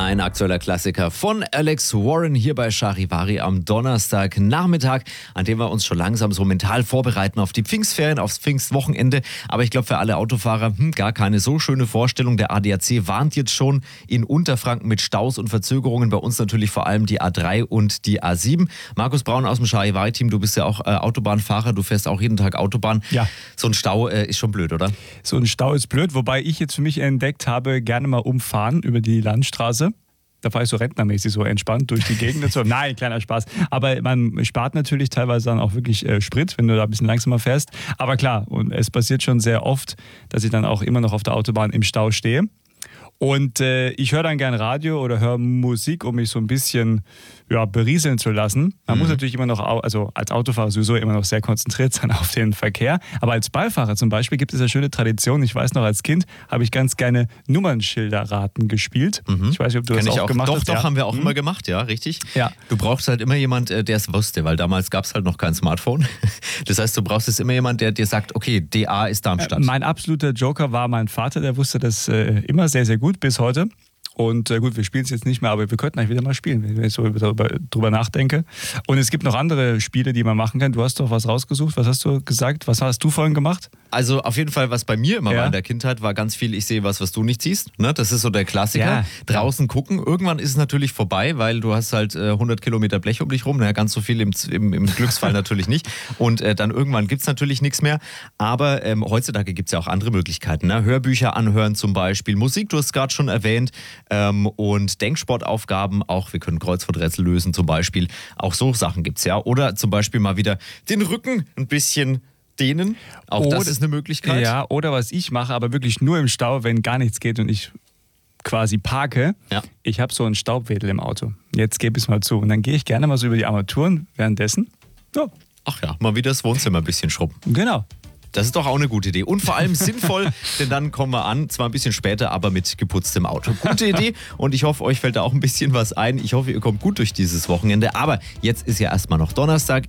Ein aktueller Klassiker von Alex Warren hier bei Charivari am Donnerstagnachmittag, an dem wir uns schon langsam so mental vorbereiten auf die Pfingstferien, aufs Pfingstwochenende. Aber ich glaube, für alle Autofahrer gar keine so schöne Vorstellung. Der ADAC warnt jetzt schon in Unterfranken mit Staus und Verzögerungen. Bei uns natürlich vor allem die A3 und die A7. Markus Braun aus dem Charivari-Team, du bist ja auch Autobahnfahrer, du fährst auch jeden Tag Autobahn. Ja. So ein Stau ist schon blöd, oder? So ein Stau ist blöd, wobei ich jetzt für mich entdeckt habe, gerne mal umfahren über die Landstraße. Da fahre ich so rentnermäßig so entspannt durch die Gegend und so. Nein, kleiner Spaß. Aber man spart natürlich teilweise dann auch wirklich Sprit, wenn du da ein bisschen langsamer fährst. Aber klar, und es passiert schon sehr oft, dass ich dann auch immer noch auf der Autobahn im Stau stehe. Und ich höre dann gern Radio oder höre Musik, um mich so ein bisschen berieseln zu lassen. Man muss natürlich immer noch, also als Autofahrer sowieso immer noch sehr konzentriert sein auf den Verkehr. Aber als Beifahrer zum Beispiel gibt es eine schöne Tradition. Ich weiß noch, als Kind habe ich ganz gerne Nummernschilderraten gespielt. Ich weiß nicht, ob du das auch gemacht hast. Doch, haben wir auch immer gemacht, ja, richtig. Ja. Du brauchst halt immer jemand, der es wusste, weil damals gab es halt noch kein Smartphone. Das heißt, du brauchst jetzt immer jemand, der dir sagt, okay, DA ist Darmstadt. Mein absoluter Joker war mein Vater, der wusste das immer sehr, sehr gut bis heute. Und gut, wir spielen es jetzt nicht mehr, aber wir könnten eigentlich wieder mal spielen, wenn ich so drüber nachdenke. Und es gibt noch andere Spiele, die man machen kann. Du hast doch was rausgesucht. Was hast du gesagt? Was hast du vorhin gemacht? Also auf jeden Fall, was bei mir immer war in der Kindheit, war ganz viel, ich sehe was du nicht siehst. Ne? Das ist so der Klassiker. Ja. Draußen gucken. Irgendwann ist es natürlich vorbei, weil du hast halt 100 Kilometer Blech um dich rum. Naja, ganz so viel im Glücksfall natürlich nicht. Und dann irgendwann gibt es natürlich nichts mehr. Aber heutzutage gibt es ja auch andere Möglichkeiten. Ne? Hörbücher anhören zum Beispiel. Musik, du hast es gerade schon erwähnt. Und Denksportaufgaben, auch wir können Kreuzworträtsel lösen zum Beispiel. Auch so Sachen gibt es ja. Oder zum Beispiel mal wieder den Rücken ein bisschen dehnen. Auch das ist eine Möglichkeit. Ja, oder was ich mache, aber wirklich nur im Stau, wenn gar nichts geht und ich quasi parke. Ja. Ich habe so einen Staubwedel im Auto. Jetzt gebe ich es mal zu. Und dann gehe ich gerne mal so über die Armaturen währenddessen. Ja. Ach ja, mal wieder das Wohnzimmer ein bisschen schrubben. Genau. Das ist doch auch eine gute Idee. Und vor allem sinnvoll, denn dann kommen wir an, zwar ein bisschen später, aber mit geputztem Auto. Gute Idee und ich hoffe, euch fällt da auch ein bisschen was ein. Ich hoffe, ihr kommt gut durch dieses Wochenende. Aber jetzt ist ja erstmal noch Donnerstag.